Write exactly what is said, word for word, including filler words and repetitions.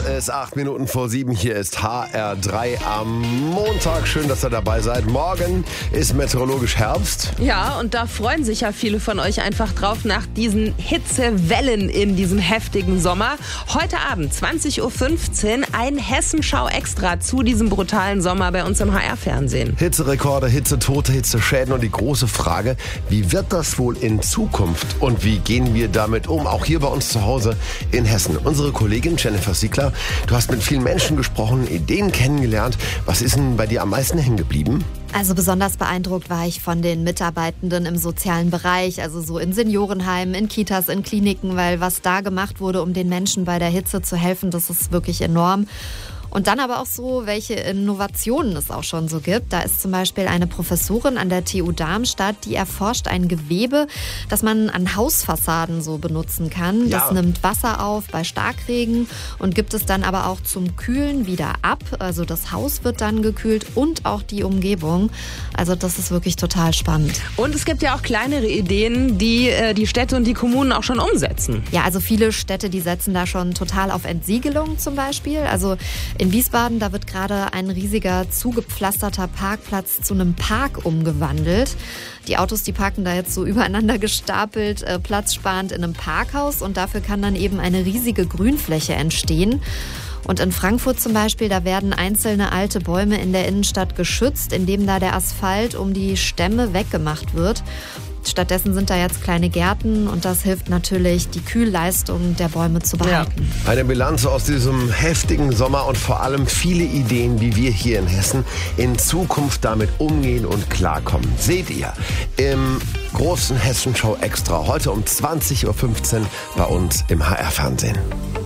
ist acht Minuten vor sieben. Hier ist H R drei am Montag. Schön, dass ihr dabei seid. Morgen ist meteorologisch Herbst. Ja, und da freuen sich ja viele von euch einfach drauf nach diesen Hitzewellen in diesem heftigen Sommer. Heute Abend, zwanzig Uhr fünfzehn, ein Hessenschau extra zu diesem brutalen Sommer bei uns im H R-Fernsehen. Hitzerekorde, Hitzetote, Hitzeschäden und die große Frage, wie wird das wohl in Zukunft und wie gehen wir damit um? Auch hier bei uns zu Hause in Hessen. Unsere Kollegin Jennifer Siegler, du hast mit vielen Menschen gesprochen, Ideen kennengelernt. Was ist denn bei dir am meisten hängen geblieben? Also besonders beeindruckt war ich von den Mitarbeitenden im sozialen Bereich, also so in Seniorenheimen, in Kitas, in Kliniken, weil was da gemacht wurde, um den Menschen bei der Hitze zu helfen, das ist wirklich enorm. Und dann aber auch so, welche Innovationen es auch schon so gibt. Da ist zum Beispiel eine Professorin an der T U Darmstadt, die erforscht ein Gewebe, das man an Hausfassaden so benutzen kann. Ja. Das nimmt Wasser auf bei Starkregen und gibt es dann aber auch zum Kühlen wieder ab. Also das Haus wird dann gekühlt und auch die Umgebung. Also das ist wirklich total spannend. Und es gibt ja auch kleinere Ideen, die äh, die Städte und die Kommunen auch schon umsetzen. Ja, also viele Städte, die setzen da schon total auf Entsiegelung zum Beispiel. Also in Wiesbaden, da wird gerade ein riesiger zugepflasterter Parkplatz zu einem Park umgewandelt. Die Autos, die parken da jetzt so übereinander gestapelt, äh, platzsparend in einem Parkhaus und dafür kann dann eben eine riesige Grünfläche entstehen. Und in Frankfurt zum Beispiel, da werden einzelne alte Bäume in der Innenstadt geschützt, indem da der Asphalt um die Stämme weggemacht wird. Stattdessen sind da jetzt kleine Gärten und das hilft natürlich, die Kühlleistung der Bäume zu behalten. Ja. Eine Bilanz aus diesem heftigen Sommer und vor allem viele Ideen, wie wir hier in Hessen in Zukunft damit umgehen und klarkommen. Seht ihr im großen Hessenschau Extra heute um zwanzig Uhr fünfzehn bei uns im H R-Fernsehen.